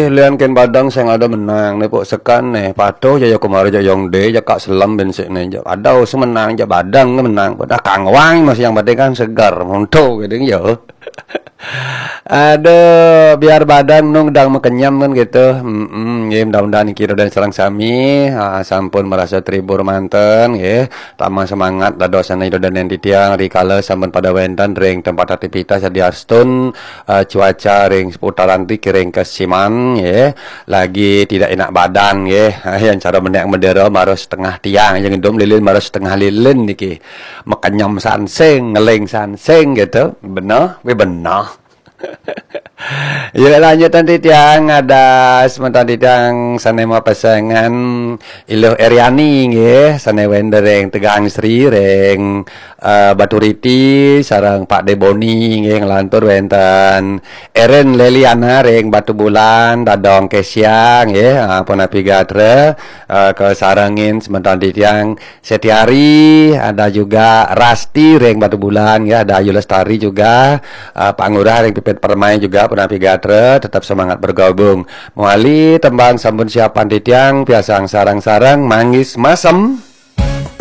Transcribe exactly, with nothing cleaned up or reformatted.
lian ken badang sing ada menang nih pok sekan nih patuh jaya kemarin jayong de jakak selam bensik nih jak ada semenang jak badang menang pada kang wang masih yang penting kan segar monto gitu ya. Aduh, biar badan nung dang mekenyam kan gitu. Hmm, ya mudah-mudahan kira dan serang sami ah, sampun merasa tribur manten ya. Tamang semangat dadosana ido dan di tiang rikala sampun pada wentan ring tempat aktivitas di Arstun uh, cuaca ring seputaran ti ring kesiman ya. Lagi tidak enak badan ya. Yang cara menek mendero marus setengah tiang yang indom lilin marus setengah lilin niki. Mekenyam sansing, ngeling sansing gitu. Bener, we bener. Ya lanjut nanti tiang ada sementara tiang sanema pasangan Iluh Eriani nggih sane wendereng Tegang Sri reng uh, Baturiti sareng Pak Deboni nggih nglantur wenten Eren Leliana reng Batu Bulan Dadong Kesia nggih apa napi gatre uh, ke sarengin sementara tiang Setiari ada juga Rasti reng Batu Bulan ya ada Ayu Lestari juga uh, Pak Ngurah reng Pipit Permai juga penapi gatre tetap semangat bergabung. Muali tembang sampun siapan titiang biasang sarang-sarang manggis masem.